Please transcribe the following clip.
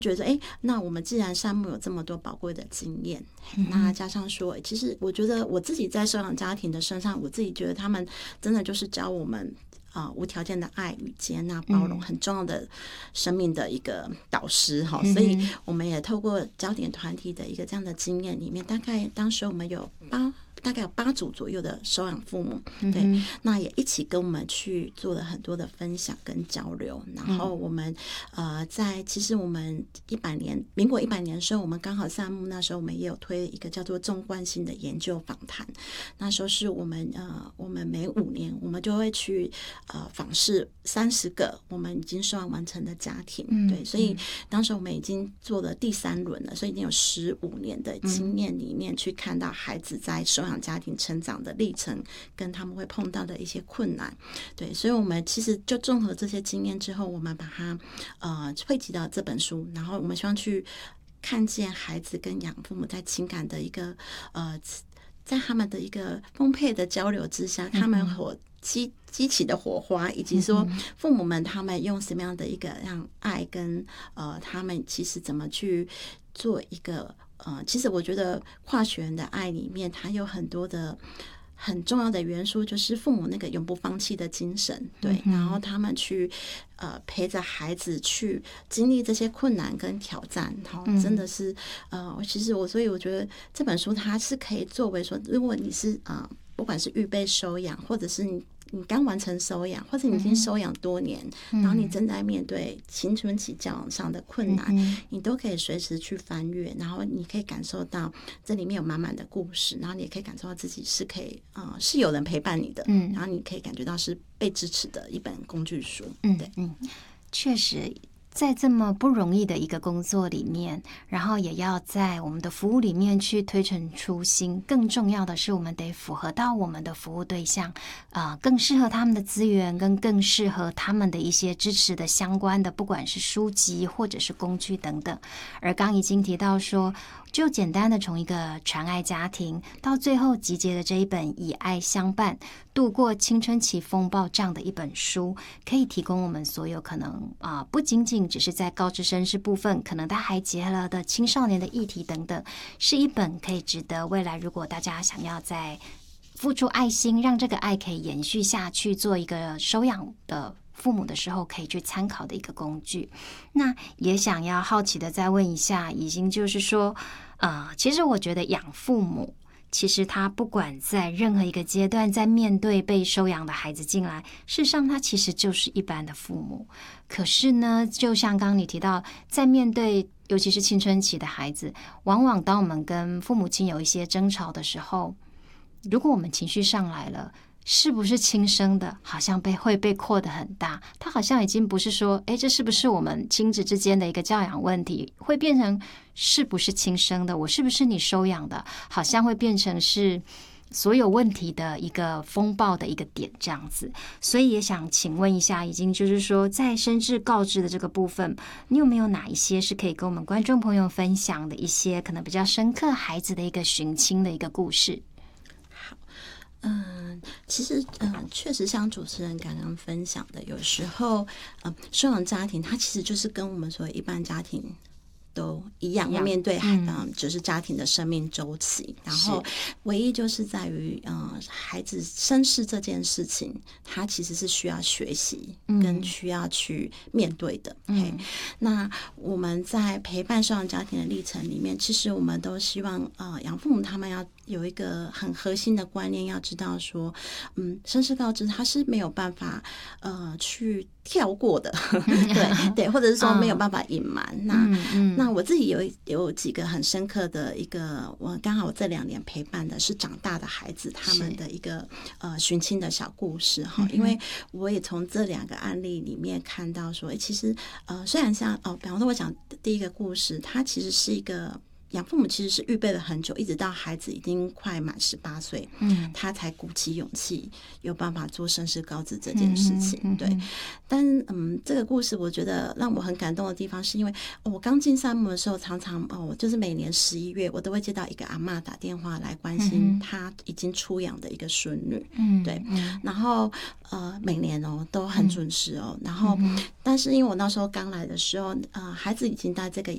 觉得那我们既然善牧有这么多宝贵的经验，那加上说，其实我觉得我自己在收养家庭的身上，我自己觉得他们真的就是教我们无条件的爱与接纳包容，很重要的生命的一个导师哈。所以我们也透过焦点团体的一个这样的经验里面，大概当时我们大概有8组左右的收养父母，对，那也一起跟我们去做了很多的分享跟交流。然后我们其实我们民国100年的时候，我们刚好善牧那时候我们也有推一个叫做纵贯性的研究访谈。那时候是我们每5年我们就会去访视30个我们已经收养完成的家庭，对，所以当时我们已经做了第3轮了，所以已经有15年的经验里面去看到孩子在收养家庭成长的历程跟他们会碰到的一些困难，对，所以我们其实就综合这些经验之后，我们把它汇集到这本书，然后我们希望去看见孩子跟养父母在情感的一个在他们的一个丰沛的交流之下，他们激起的火花，以及说父母们他们用什么样的一个让爱跟他们其实怎么去做一个其实我觉得跨血缘的爱里面，它有很多的很重要的元素，就是父母那个永不放弃的精神，对，然后他们去陪着孩子去经历这些困难跟挑战，真的是其实所以我觉得这本书它是可以作为说，如果你是不管是预备收养，或者是你刚完成收养，或者你已经收养多年，然后你正在面对青春期交往上的困难，你都可以随时去翻阅，然后你可以感受到这里面有满满的故事，然后你也可以感受到自己是可以是有人陪伴你的，然后你可以感觉到是被支持的一本工具书。对， 确实在这么不容易的一个工作里面，然后也要在我们的服务里面去推陈出新，更重要的是我们得符合到我们的服务对象更适合他们的资源，跟更适合他们的一些支持的相关的，不管是书籍或者是工具等等。而刚已经提到说，就简单的从一个传爱家庭到最后集结的这一本以爱相伴度过青春期风暴这样的一本书，可以提供我们所有可能不仅仅只是在高知识是部分，可能它还结合了的青少年的议题等等，是一本可以值得未来如果大家想要在付出爱心，让这个爱可以延续下去，做一个收养的父母的时候可以去参考的一个工具。那也想要好奇的再问一下，已经就是说其实我觉得养父母其实他不管在任何一个阶段，在面对被收养的孩子进来，事实上他其实就是一般的父母。可是呢，就像刚刚你提到，在面对尤其是青春期的孩子，往往当我们跟父母亲有一些争吵的时候，如果我们情绪上来了，是不是亲生的好像会被扩得很大，它好像已经不是说这是不是我们亲子之间的一个教养问题，会变成是不是亲生的，我是不是你收养的，好像会变成是所有问题的一个风暴的一个点这样子。所以也想请问一下，已经就是说在深知告知的这个部分，你有没有哪一些是可以跟我们观众朋友分享的一些可能比较深刻孩子的一个寻亲的一个故事？ 其实确实像主持人刚刚分享的，有时候收养家庭它其实就是跟我们所谓一般家庭都一样，要面对就是家庭的生命周期，然后唯一就是在于孩子身世这件事情，他其实是需要学习跟需要去面对的。那我们在陪伴收养家庭的历程里面，其实我们都希望养父母他们要有一个很核心的观念，要知道说身世告知他是没有办法去跳过的对，或者是说没有办法隐瞒。那我自己有几个很深刻的一个，我刚好这2年陪伴的是长大的孩子他们的一个寻亲的小故事哈，因为我也从这2个案例里面看到说其实虽然像比方说我讲第一个故事，它其实是一个养父母其实是预备了很久，一直到孩子已经快满18岁，他才鼓起勇气有办法做身世告知这件事情。对，但这个故事我觉得让我很感动的地方，是因为我刚进善牧的时候，常常就是每年11月我都会接到一个阿嬷打电话来关心他已经出养的一个孙女，对，然后每年都很准时然后但是因为我那时候刚来的时候孩子已经在这个